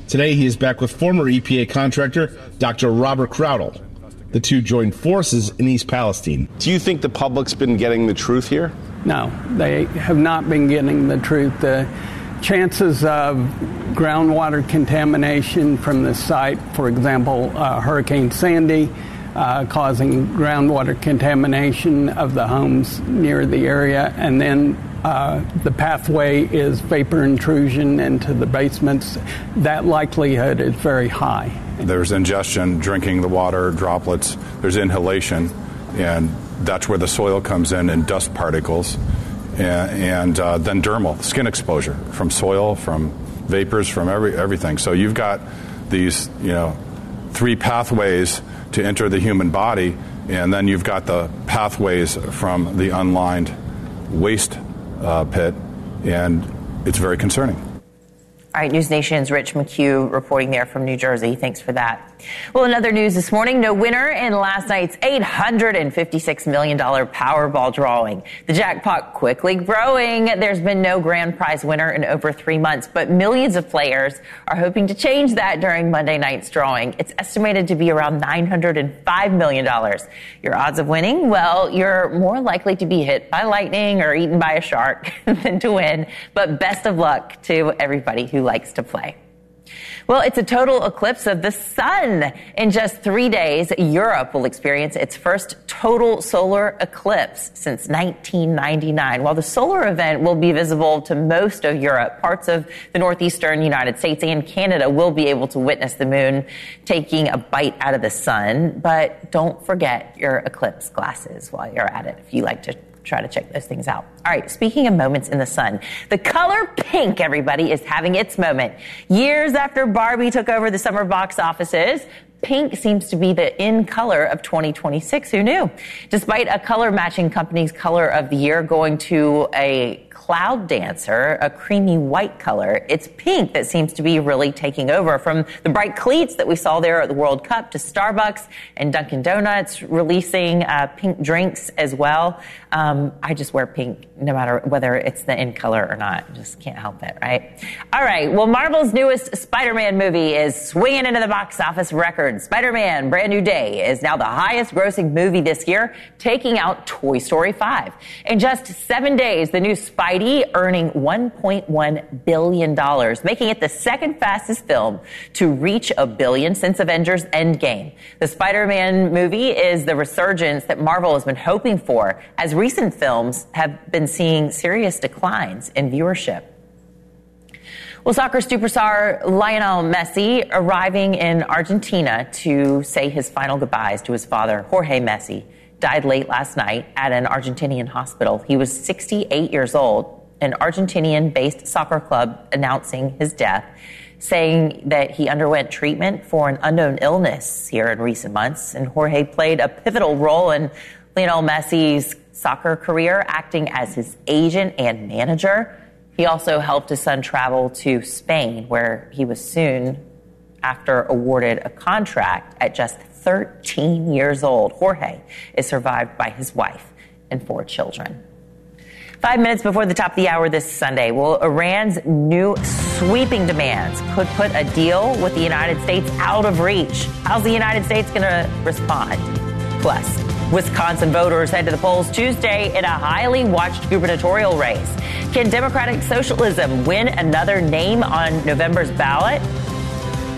Today, he is back with former EPA contractor Dr. Robert Krautl. The two joined forces in East Palestine. Do you think the public's been getting the truth here? No, they have not been getting the truth. The chances of groundwater contamination from the site, for example, Hurricane Sandy, causing groundwater contamination of the homes near the area, and then the pathway is vapor intrusion into the basements. That likelihood is very high. There's ingestion, drinking the water, droplets, there's inhalation, and that's where the soil comes in and dust particles, and then dermal, skin exposure from soil, from vapors, from everything. So you've got these, three pathways to enter the human body, and then you've got the pathways from the unlined waste pit, and it's very concerning. All right, News Nation's Rich McHugh reporting there from New Jersey. Thanks for that. Well, in other news this morning, no winner in last night's $856 million Powerball drawing. The jackpot quickly growing. There's been no grand prize winner in over 3 months, but millions of players are hoping to change that during Monday night's drawing. It's estimated to be around $905 million. Your odds of winning? Well, you're more likely to be hit by lightning or eaten by a shark than to win. But best of luck to everybody who likes to play. Well, it's a total eclipse of the sun. In just 3 days, Europe will experience its first total solar eclipse since 1999. While the solar event will be visible to most of Europe, parts of the northeastern United States and Canada will be able to witness the moon taking a bite out of the sun. But don't forget your eclipse glasses while you're at it if you like to try to check those things out. All right, speaking of moments in the sun, the color pink, everybody, is having its moment. Years after Barbie took over the summer box offices, pink seems to be the in color of 2026. Who knew? Despite a color matching company's color of the year going to a Cloud Dancer, a creamy white color, it's pink that seems to be really taking over. From the bright cleats that we saw there at the World Cup to Starbucks and Dunkin' Donuts releasing pink drinks as well. I just wear pink no matter whether it's the in color or not. Just can't help it, right? All right. Well, Marvel's newest Spider-Man movie is swinging into the box office record. Spider-Man Brand New Day is now the highest grossing movie this year, taking out Toy Story 5. In just 7 days, the new Spidey earning $1.1 billion, making it the second fastest film to reach $1 billion since Avengers Endgame. The Spider-Man movie is the resurgence that Marvel has been hoping for, as recent films have been seeing serious declines in viewership. Well, soccer superstar Lionel Messi arriving in Argentina to say his final goodbyes to his father, Jorge Messi, died late last night at an Argentinian hospital. He was 68 years old, an Argentinian-based soccer club announcing his death, saying that he underwent treatment for an unknown illness here in recent months. And Jorge played a pivotal role in Lionel Messi's soccer career, acting as his agent and manager. He also helped his son travel to Spain, where he was soon after awarded a contract at just 13 years old. Jorge is survived by his wife and 4 children. 5 minutes before the top of the hour this Sunday, well, Iran's new sweeping demands could put a deal with the United States out of reach. How's the United States going to respond? Plus, Wisconsin voters head to the polls Tuesday in a highly watched gubernatorial race. Can democratic socialism win another name on November's ballot?